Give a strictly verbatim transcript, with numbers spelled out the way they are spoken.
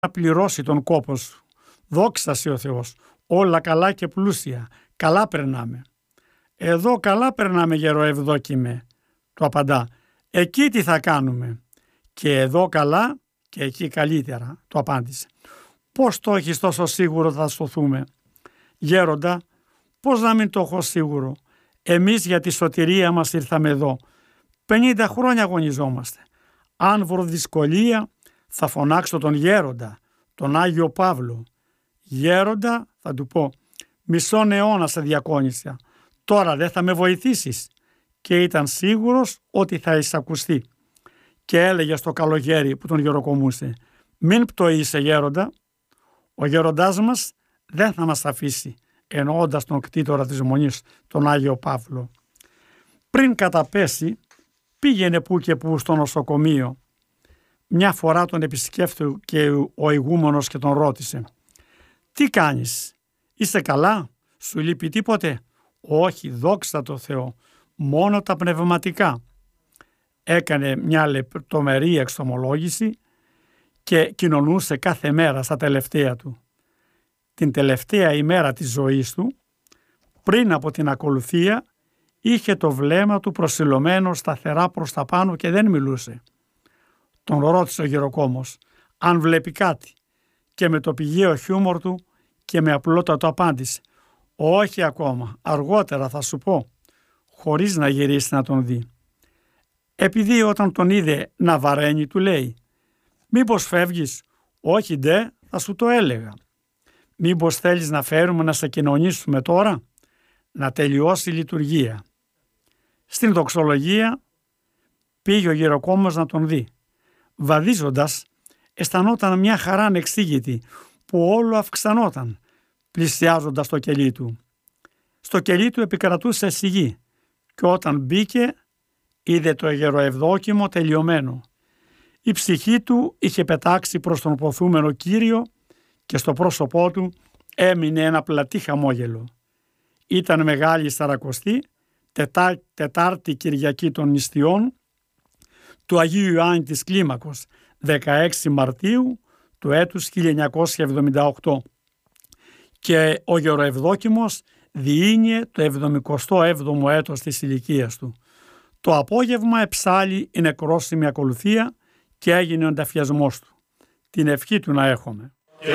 να πληρώσει τον κόπο σου. Δόξα σοι ο Θεός, όλα καλά και πλούσια, καλά περνάμε. Εδώ καλά περνάμε γεροευδόκημε, του απαντά. Εκεί τι θα κάνουμε? Και εδώ καλά και εκεί καλύτερα, του απάντησε. Πώς το έχεις τόσο σίγουρο θα σωθούμε? Γέροντα, πώς να μην το έχω σίγουρο? Εμείς για τη σωτηρία μας ήρθαμε εδώ. πενήντα χρόνια αγωνιζόμαστε. Αν βρω δυσκολία θα φωνάξω τον γέροντα, τον Άγιο Παύλο. Γέροντα, θα του πω, μισόν αιώνα σε διακόνησα. Τώρα δεν θα με βοηθήσεις? Και ήταν σίγουρος ότι θα εισακουστεί. Και έλεγε στο καλογέρι που τον γεροκομούσε, μην πτωείσαι γέροντα, ο γέροντάς μας δεν θα μας αφήσει, εννοώντας τον κτήτορα της Μονής, τον Άγιο Παύλο. Πριν καταπέσει, πήγαινε που και που στο νοσοκομείο. Μια φορά τον επισκέφθηκε ο ηγούμενος και τον ρώτησε, τι κάνεις, είσαι καλά, σου λείπει τίποτε? Όχι, δόξα τω Θεώ, μόνο τα πνευματικά. Έκανε μια λεπτομερή εξομολόγηση και κοινωνούσε κάθε μέρα στα τελευταία του. Την τελευταία ημέρα της ζωής του, πριν από την ακολουθία, είχε το βλέμμα του προσιλωμένο σταθερά προς τα πάνω και δεν μιλούσε. Τον ρώτησε ο γεροκόμος αν βλέπει κάτι και με το πηγαίο χιούμορ του και με απλότατο απάντησε, όχι ακόμα, αργότερα θα σου πω, χωρίς να γυρίσει να τον δει. Επειδή όταν τον είδε να βαραίνει, του λέει, μήπως φεύγεις? Όχι ντε, θα σου το έλεγα. Μήπως θέλεις να φέρουμε να σε κοινωνήσουμε τώρα? Να τελειώσει η λειτουργία. Στην δοξολογία πήγε ο γεροκόμος να τον δει. Βαδίζοντας, αισθανόταν μια χαρά ανεξήγητη που όλο αυξανόταν, πλησιάζοντας το κελί του. Στο κελί του επικρατούσε σιγή και όταν μπήκε είδε το γεροευδόκημο τελειωμένο. Η ψυχή του είχε πετάξει προς τον ποθούμενο Κύριο και στο πρόσωπό του έμεινε ένα πλατή χαμόγελο. Ήταν μεγάλη Σαρακοστή, τετά, Τετάρτη Κυριακή των Νηστιών του Αγίου Ιωάννη της Κλίμακος, δεκαέξι Μαρτίου του έτους χίλια εννιακόσια εβδομήντα οκτώ. Και ο γεροευδόκημος διήνυε το εβδομηκοστό έβδομο έτος της ηλικίας του. Το απόγευμα εψάλλει η νεκρόσιμη ακολουθία και έγινε ο ενταφιασμός του. Την ευχή του να έχουμε.